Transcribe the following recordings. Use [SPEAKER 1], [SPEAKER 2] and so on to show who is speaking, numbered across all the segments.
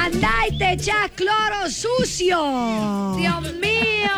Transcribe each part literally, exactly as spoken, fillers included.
[SPEAKER 1] Anda y te echas cloro sucio.
[SPEAKER 2] ¡Dios mío!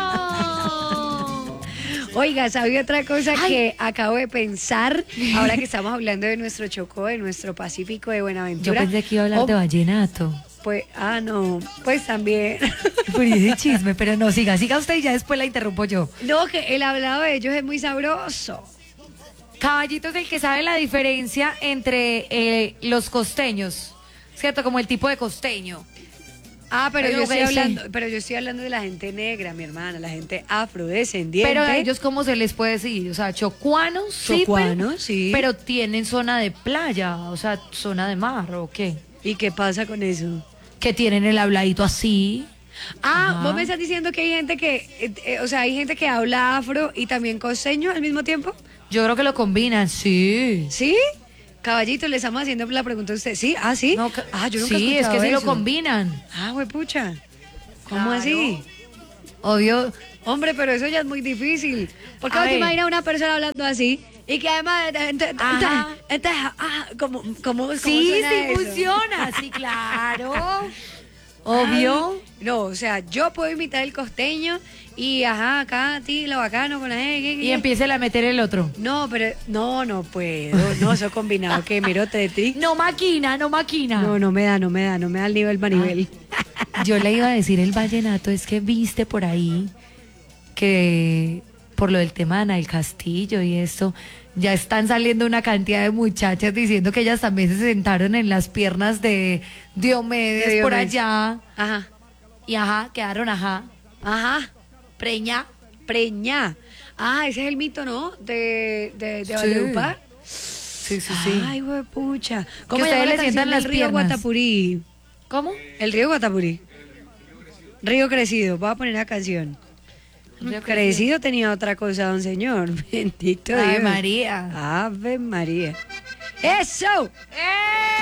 [SPEAKER 1] Oiga, ¿sabía otra cosa Ay. que acabo de pensar? Ahora que estamos hablando de nuestro Chocó, de nuestro Pacífico de Buenaventura.
[SPEAKER 2] Yo pensé que iba a hablar oh, de vallenato.
[SPEAKER 1] Pues, ah, no, pues también.
[SPEAKER 2] Por ese chisme, pero no, siga, siga usted y ya después la interrumpo yo.
[SPEAKER 1] No, que el hablado de ellos es muy sabroso.
[SPEAKER 2] Caballito es el que sabe la diferencia entre eh, los costeños, ¿cierto? Como el tipo de costeño.
[SPEAKER 1] Ah, pero yo, estoy hablando, pero yo estoy hablando de la gente negra, mi hermana, la gente afrodescendiente.
[SPEAKER 2] Pero a ellos, ¿cómo se les puede decir? O sea, chocuanos,
[SPEAKER 1] chocuanos,
[SPEAKER 2] sí, pero, sí. Pero tienen zona de playa, o sea, zona de mar, ¿o qué?
[SPEAKER 1] ¿Y qué pasa con eso?
[SPEAKER 2] Que tienen el habladito así.
[SPEAKER 1] Ah, Ajá. Vos me estás diciendo que hay gente que, eh, eh, o sea, hay gente que habla afro y también costeño al mismo tiempo.
[SPEAKER 2] Yo creo que lo combinan, sí.
[SPEAKER 1] ¿Sí? Caballito, le estamos haciendo la pregunta a usted. ¿Sí? Ah, ¿sí?
[SPEAKER 2] No,
[SPEAKER 1] ah, yo nunca
[SPEAKER 2] sí,
[SPEAKER 1] he
[SPEAKER 2] es que
[SPEAKER 1] eso.
[SPEAKER 2] sí lo combinan.
[SPEAKER 1] Ah, huepucha. ¿Cómo
[SPEAKER 2] claro.
[SPEAKER 1] así?
[SPEAKER 2] Obvio.
[SPEAKER 1] Hombre, pero eso ya es muy difícil. Porque no te imaginas una persona hablando así y que además, como, como,
[SPEAKER 2] sí, sí funciona, sí, claro. Obvio.
[SPEAKER 1] Ay, no, o sea, yo puedo imitar el costeño y ajá, acá, ti, lo bacano con la gente.
[SPEAKER 2] Y empiece a meter el otro.
[SPEAKER 1] No, pero, no, no puedo. No, eso combinado, que miro tetri.
[SPEAKER 2] No maquina, no maquina.
[SPEAKER 1] No, no me da, no me da, no me da el nivel para nivel.
[SPEAKER 2] Ah, yo le iba a decir el vallenato, es que viste por ahí que por lo del tema de Ana del Castillo y esto, ya están saliendo una cantidad de muchachas diciendo que ellas también se sentaron en las piernas de Diomedes, de Diomedes. Por allá.
[SPEAKER 1] Ajá.
[SPEAKER 2] Y ajá, quedaron ajá.
[SPEAKER 1] Ajá.
[SPEAKER 2] Preña.
[SPEAKER 1] Preña. Ah, ese es el mito, ¿no? De, de, de Valledupar.
[SPEAKER 2] Sí, sí, sí.
[SPEAKER 1] Ay, huepucha.
[SPEAKER 2] ¿Cómo ustedes le sientan las
[SPEAKER 1] río
[SPEAKER 2] piernas?
[SPEAKER 1] Guatapurí?
[SPEAKER 2] ¿Cómo?
[SPEAKER 1] El río Guatapurí. Río Crecido. Voy a poner la canción. Río Crecido tenía otra cosa, don señor. Bendito Dios.
[SPEAKER 2] Ave María.
[SPEAKER 1] Ave María. ¡Eso!
[SPEAKER 2] ¡Eh!